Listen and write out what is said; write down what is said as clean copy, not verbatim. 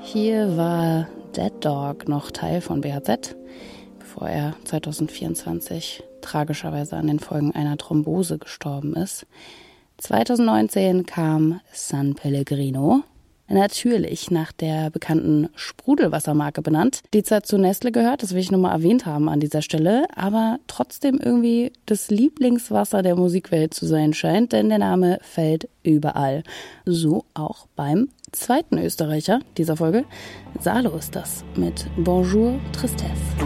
Hier war Dead Dog noch Teil von BHZ, bevor er 2024 tragischerweise an den Folgen einer Thrombose gestorben ist. 2019 kam San Pellegrino, natürlich nach der bekannten Sprudelwassermarke benannt, die zwar zu Nestle gehört, das will ich nur mal erwähnt haben an dieser Stelle, aber trotzdem irgendwie das Lieblingswasser der Musikwelt zu sein scheint, denn der Name fällt überall. So auch beim zweiten Österreicher dieser Folge. Salo ist das mit Bonjour Tristesse.